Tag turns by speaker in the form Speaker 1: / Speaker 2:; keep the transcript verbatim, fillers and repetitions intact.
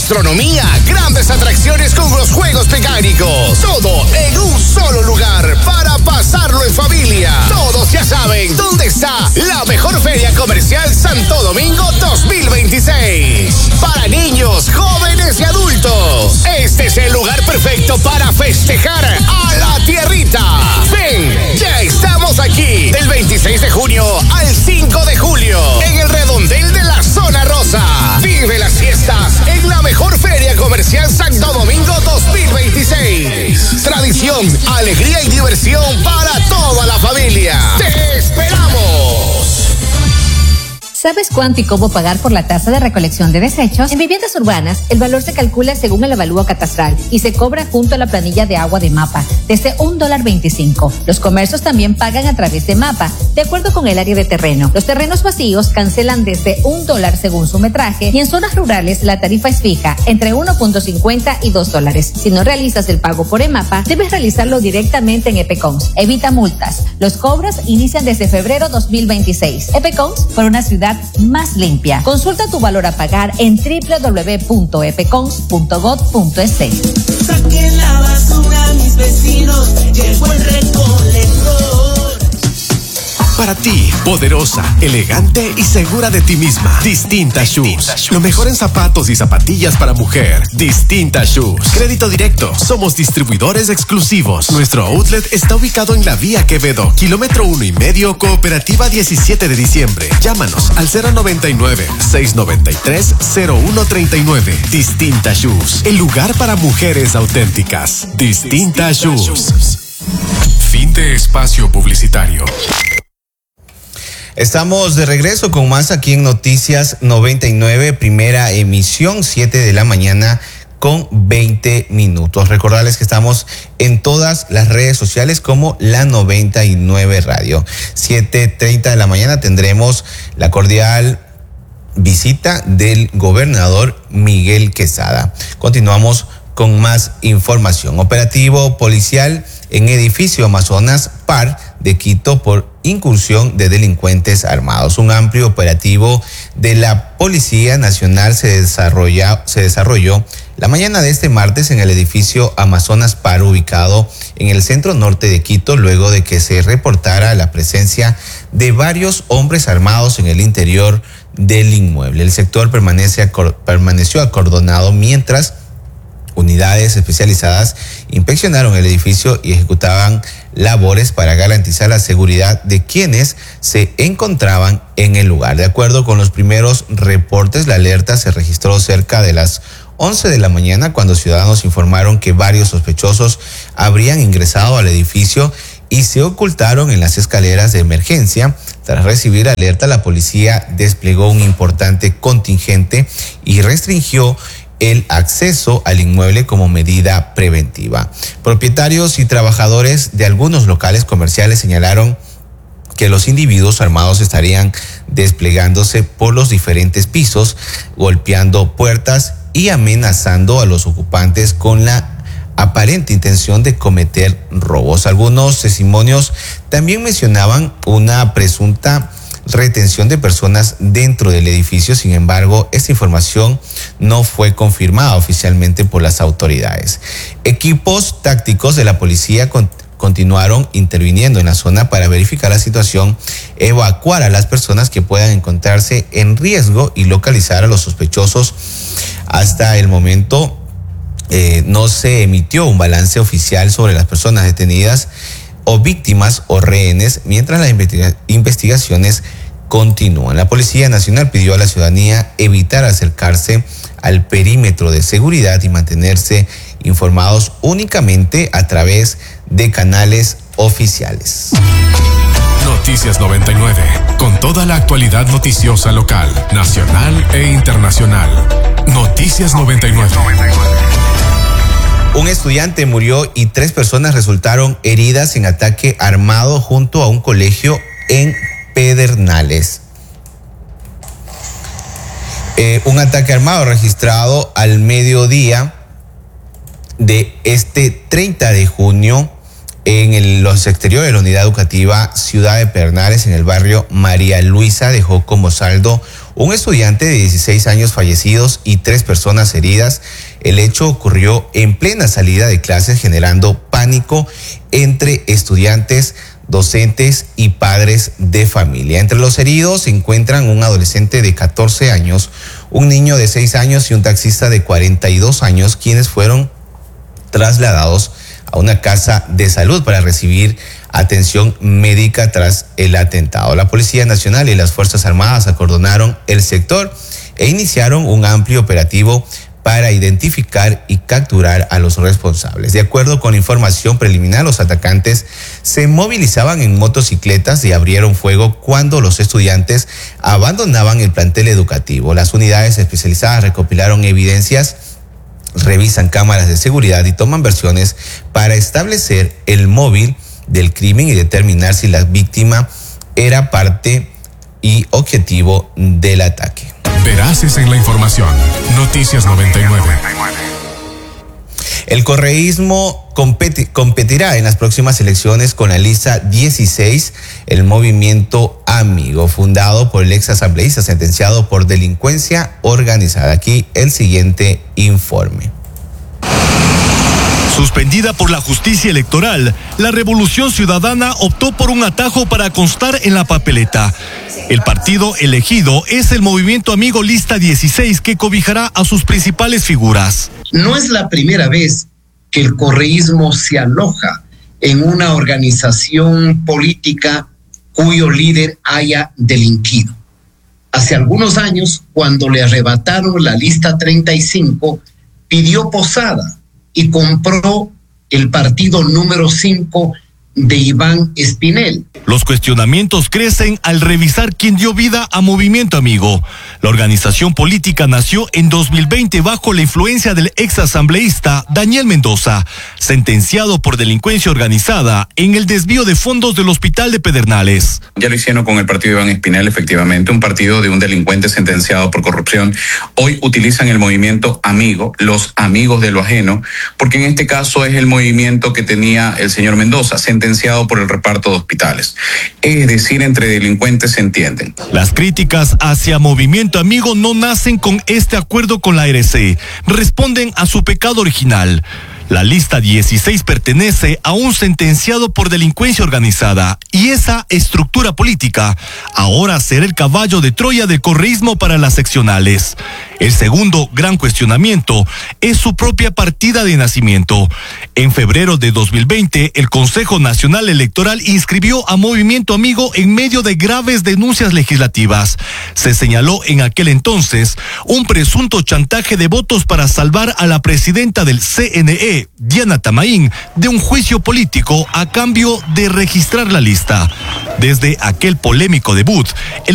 Speaker 1: gastronomía, grandes atracciones con los juegos mecánicos. Todo en un solo lugar para pasarlo en familia. Todos ya saben dónde está la mejor feria comercial Santo Domingo dos mil veintiséis. Para niños, jóvenes y adultos. Este es el lugar perfecto para festejar a la tierrita. Ven, ya estamos aquí del veintiséis de junio al cinco de julio en el redondel de la zona rosa. Vive las fiestas en la mejor feria comercial Santo Domingo dos mil veintiséis. Tradición, alegría y diversión para toda la familia. ¡Te esperamos!
Speaker 2: ¿Sabes cuánto y cómo pagar por la tasa de recolección de desechos? En viviendas urbanas, el valor se calcula según el avalúo catastral y se cobra junto a la planilla de agua de MAPA, desde un dólar veinticinco. Los comercios también pagan a través de MAPA, de acuerdo con el área de terreno. Los terrenos vacíos cancelan desde un dólar según su metraje y en zonas rurales la tarifa es fija, entre uno punto cincuenta y dos dólares. Si no realizas el pago por EMAPA, debes realizarlo directamente en EPECONS. Evita multas. Los cobros inician desde febrero dos mil veintiséis. EPECONS, por una ciudad más limpia. Consulta tu valor a pagar en doble u doble u doble u punto epecons punto gov punto es.
Speaker 3: Saquen la basura, mis vecinos, llegó el recolector.
Speaker 4: Para ti, poderosa, elegante y segura de ti misma. Distinta Shoes. Lo mejor en zapatos y zapatillas para mujer. Distinta Shoes. Crédito directo. Somos distribuidores exclusivos. Nuestro outlet está ubicado en la Vía Quevedo, kilómetro uno y medio, Cooperativa diecisiete de diciembre. Llámanos al cero noventa y nueve, seiscientos noventa y tres, cero uno treinta y nueve. Distinta Shoes. El lugar para mujeres auténticas. Distinta Shoes. Fin de espacio publicitario.
Speaker 5: Estamos de regreso con más aquí en Noticias noventa y nueve, primera emisión, siete de la mañana con veinte minutos. Recordarles que estamos en todas las redes sociales como la noventa y nueve Radio. siete treinta de la mañana tendremos la cordial visita del gobernador Miguel Quesada. Continuamos con más información. Operativo policial en edificio Amazonas Par de Quito por incursión de delincuentes armados. Un amplio operativo de la Policía Nacional se desarrolla, se desarrolló la mañana de este martes en el edificio Amazonas Par, ubicado en el centro norte de Quito, luego de que se reportara la presencia de varios hombres armados en el interior del inmueble. El sector permanece, permaneció acordonado mientras unidades especializadas inspeccionaron el edificio y ejecutaban labores para garantizar la seguridad de quienes se encontraban en el lugar. De acuerdo con los primeros reportes, la alerta se registró cerca de las once de la mañana cuando ciudadanos informaron que varios sospechosos habrían ingresado al edificio y se ocultaron en las escaleras de emergencia. Tras recibir la alerta, la policía desplegó un importante contingente y restringió el acceso al inmueble como medida preventiva. Propietarios y trabajadores de algunos locales comerciales señalaron que los individuos armados estarían desplegándose por los diferentes pisos, golpeando puertas y amenazando a los ocupantes con la aparente intención de cometer robos. Algunos testimonios también mencionaban una presunta retención de personas dentro del edificio. Sin embargo, esta información no fue confirmada oficialmente por las autoridades. Equipos tácticos de la policía con, continuaron interviniendo en la zona para verificar la situación, evacuar a las personas que puedan encontrarse en riesgo y localizar a los sospechosos. Hasta el momento eh, no se emitió un balance oficial sobre las personas detenidas o víctimas o rehenes, mientras las investiga- investigaciones continúan. La Policía Nacional pidió a la ciudadanía evitar acercarse al perímetro de seguridad y mantenerse informados únicamente a través de canales oficiales.
Speaker 4: Noticias noventa y nueve, con toda la actualidad noticiosa local, nacional e internacional. Noticias noventa y nueve.
Speaker 5: Un estudiante murió y tres personas resultaron heridas en ataque armado junto a un colegio en Pedernales. Eh, un ataque armado registrado al mediodía de este treinta de junio en el, los exteriores de la unidad educativa Ciudad de Pedernales, en el barrio María Luisa, dejó como saldo un estudiante de dieciséis años fallecidos y tres personas heridas. El hecho ocurrió en plena salida de clases, generando pánico entre estudiantes, docentes y padres de familia. Entre los heridos se encuentran un adolescente de catorce años, un niño de seis años y un taxista de cuarenta y dos años, quienes fueron trasladados a una casa de salud para recibir atención médica tras el atentado. La Policía Nacional y las Fuerzas Armadas acordonaron el sector e iniciaron un amplio operativo para identificar y capturar a los responsables. De acuerdo con información preliminar, los atacantes se movilizaban en motocicletas y abrieron fuego cuando los estudiantes abandonaban el plantel educativo. Las unidades especializadas recopilaron evidencias, revisan cámaras de seguridad y toman versiones para establecer el móvil del crimen y determinar si la víctima era parte y objetivo del ataque.
Speaker 4: Veraces en la información. Noticias noventa y nueve.
Speaker 5: El correísmo competi- competirá en las próximas elecciones con la lista dieciséis, el movimiento Amigo, fundado por el ex asambleísta sentenciado por delincuencia organizada. Aquí el siguiente informe.
Speaker 6: Suspendida por la justicia electoral, la Revolución Ciudadana optó por un atajo para constar en la papeleta. El partido elegido es el Movimiento Amigo Lista dieciséis, que cobijará a sus principales figuras.
Speaker 7: No es la primera vez que el correísmo se aloja en una organización política cuyo líder haya delinquido. Hace algunos años, cuando le arrebataron la lista treinta y cinco, pidió posada y compró el partido número cinco de Iván Espinel.
Speaker 6: Los cuestionamientos crecen al revisar quién dio vida a Movimiento Amigo. La organización política nació en dos mil veinte bajo la influencia del ex asambleísta Daniel Mendoza, sentenciado por delincuencia organizada en el desvío de fondos del Hospital de Pedernales.
Speaker 8: Ya lo hicieron con el partido Iván Espinel, efectivamente, un partido de un delincuente sentenciado por corrupción. Hoy utilizan el Movimiento Amigo, los amigos de lo ajeno, porque en este caso es el movimiento que tenía el señor Mendoza, sentenciado por el reparto de hospitales. Es decir, entre delincuentes se entienden.
Speaker 6: Las críticas hacia Movimiento Amigo no nacen con este acuerdo con la A R C, responden a su pecado original. La lista dieciséis pertenece a un sentenciado por delincuencia organizada y esa estructura política ahora será el caballo de Troya del correísmo para las seccionales. El segundo gran cuestionamiento es su propia partida de nacimiento. En febrero de dos mil veinte, el Consejo Nacional Electoral inscribió a Movimiento Amigo en medio de graves denuncias legislativas. Se señaló en aquel entonces un presunto chantaje de votos para salvar a la presidenta del C N E, Diana Tamaín, de un juicio político a cambio de registrar la lista. Desde aquel polémico debut, el